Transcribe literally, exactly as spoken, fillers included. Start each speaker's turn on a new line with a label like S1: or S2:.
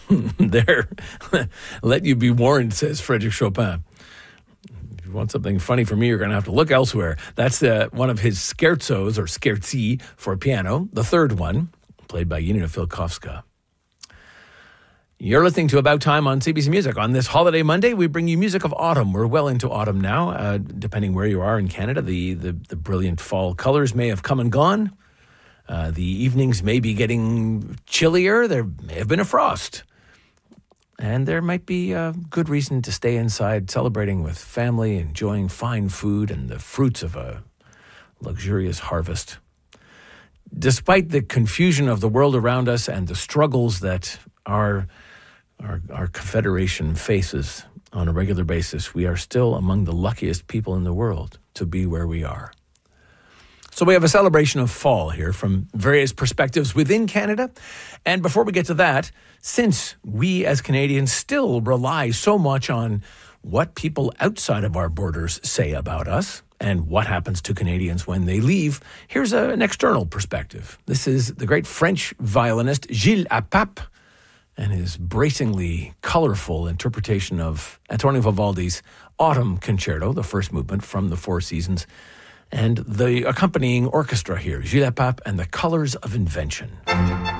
S1: there, let you be warned, says Frédéric Chopin. If you want something funny from me, you're going to have to look elsewhere. That's uh, one of his scherzos, or scherzi, for piano, the third one, played by Janina Filkowska. You're listening to About Time on C B C Music. On this holiday Monday, we bring you music of autumn. We're well into autumn now, uh, depending where you are in Canada. The, the, the brilliant fall colors may have come and gone. Uh, the evenings may be getting chillier. There may have been a frost. And there might be a good reason to stay inside, celebrating with family, enjoying fine food and the fruits of a luxurious harvest. Despite the confusion of the world around us and the struggles that our, our, our confederation faces on a regular basis, we are still among the luckiest people in the world to be where we are. So we have a celebration of fall here from various perspectives within Canada. And before we get to that, since we as Canadians still rely so much on what people outside of our borders say about us and what happens to Canadians when they leave, here's a, an external perspective. This is the great French violinist Gilles Apap and his bracingly colorful interpretation of Antonio Vivaldi's Autumn Concerto, the first movement from the Four Seasons, and the accompanying orchestra here, Gilles Apap and the Colors of Invention.